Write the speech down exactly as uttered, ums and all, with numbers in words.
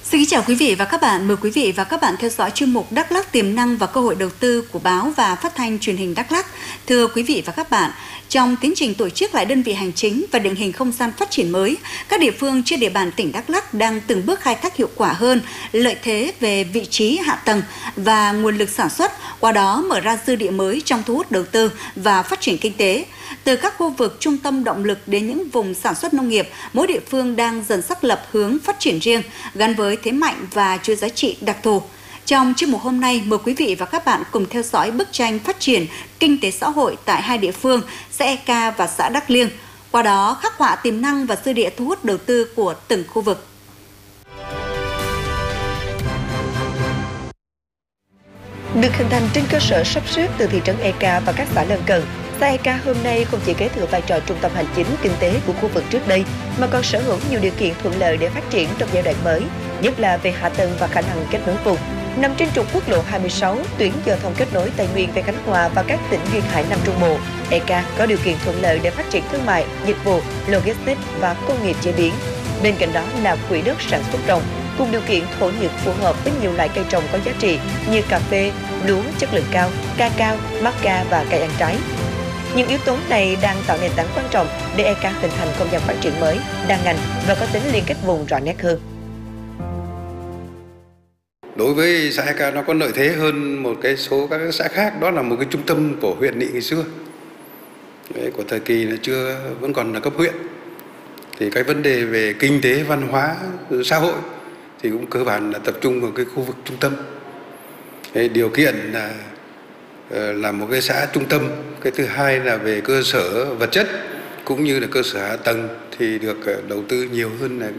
Xin kính chào quý vị và các bạn. Mời quý vị và các bạn theo dõi chuyên mục Đắk Lắk tiềm năng và cơ hội đầu tư của báo và phát thanh truyền hình Đắk Lắk. Thưa quý vị và các bạn, trong tiến trình tổ chức lại đơn vị hành chính và định hình không gian phát triển mới, các địa phương trên địa bàn tỉnh Đắk Lắk đang từng bước khai thác hiệu quả hơn lợi thế về vị trí hạ tầng và nguồn lực sản xuất, qua đó mở ra dư địa mới trong thu hút đầu tư và phát triển kinh tế. Từ các khu vực trung tâm động lực đến những vùng sản xuất nông nghiệp, mỗi địa phương đang dần xác lập hướng phát triển riêng, gắn với thế mạnh và chuỗi giá trị đặc thù. Trong chuyên mục hôm nay, mời quý vị và các bạn cùng theo dõi bức tranh phát triển kinh tế xã hội tại hai địa phương, xã e ca và xã Đắk Liêng. Qua đó, khắc họa tiềm năng và dư địa thu hút đầu tư của từng khu vực. Được hình thành trên cơ sở sắp xếp từ thị trấn e ca và các xã lân cận, xã e ca hôm nay không chỉ kế thừa vai trò trung tâm hành chính kinh tế của khu vực trước đây, mà còn sở hữu nhiều điều kiện thuận lợi để phát triển trong giai đoạn mới, nhất là về hạ tầng và khả năng kết nối vùng. Nằm trên trục quốc lộ hai mươi sáu, tuyến giao thông kết nối Tây Nguyên về Khánh Hòa và các tỉnh duyên hải Nam Trung Bộ, e ca có điều kiện thuận lợi để phát triển thương mại, dịch vụ, logistics và công nghiệp chế biến. Bên cạnh đó là quỹ đất sản xuất rộng, cùng điều kiện thổ nhưỡng phù hợp với nhiều loại cây trồng có giá trị như cà phê, lúa chất lượng cao, ca cao, macca và cây ăn trái. Những yếu tố này đang tạo nền tảng quan trọng để e ca hình thành không gian phát triển mới, đa ngành và có tính liên kết vùng rõ nét hơn. Đối với xã e ca, nó có lợi thế hơn một cái số các xã khác, đó là một cái trung tâm của huyện Nghị ngày xưa. Đấy, của thời kỳ là chưa vẫn còn là cấp huyện. Thì cái vấn đề về kinh tế, văn hóa, xã hội thì cũng cơ bản là tập trung vào cái khu vực trung tâm. Cái điều kiện là là một cái xã trung tâm. Cái thứ hai là về cơ sở vật chất cũng như là cơ sở hạ tầng thì được đầu tư nhiều hơn là